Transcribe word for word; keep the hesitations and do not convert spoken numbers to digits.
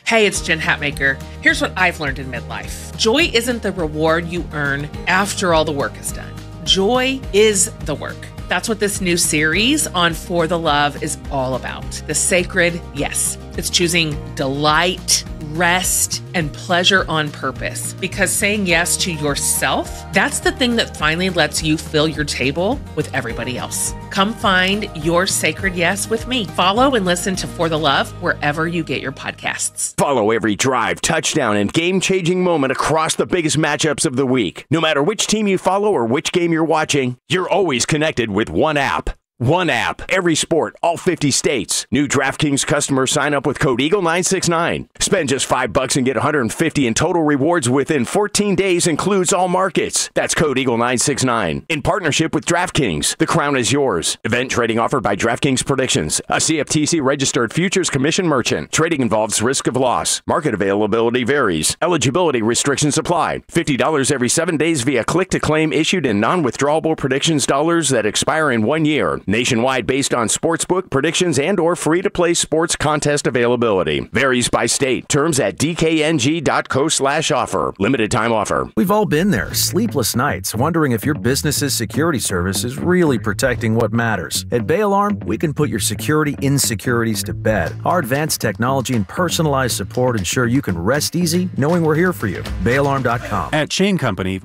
Hey, it's Jen Hatmaker. Here's what I've learned in midlife. Joy isn't the reward you earn after all the work is done. Joy is the work. That's what this new series on For the Love is all about. The sacred yes. It's choosing delight, rest, and pleasure on purpose. Because saying yes to yourself, that's the thing that finally lets you fill your table with everybody else. Come find your sacred yes with me. Follow and listen to For the Love wherever you get your podcasts. Follow every drive, touchdown, and game-changing moment across the biggest matchups of the week. No matter which team you follow or which game you're watching, you're always connected with one app. One app, every sport, all fifty states. New DraftKings customers sign up with code Eagle nine six nine. Spend just five bucks and get one hundred fifty in total rewards within fourteen days, includes all markets. That's code Eagle nine six nine. In partnership with DraftKings, the crown is yours. Event trading offered by DraftKings Predictions, a C F T C registered futures commission merchant. Trading involves risk of loss. Market availability varies. Eligibility restrictions apply. fifty dollars every seven days via click to claim issued in non-withdrawable predictions dollars that expire in one year. Nationwide based on sportsbook predictions and or free-to-play sports contest availability. Varies by state. Terms at d k n g dot co slash offer. Limited time offer. We've all been there. Sleepless nights, wondering if your business's security service is really protecting what matters. At Bay Alarm, we can put your security insecurities to bed. Our advanced technology and personalized support ensure you can rest easy knowing we're here for you. bay alarm dot com. At Chain Company,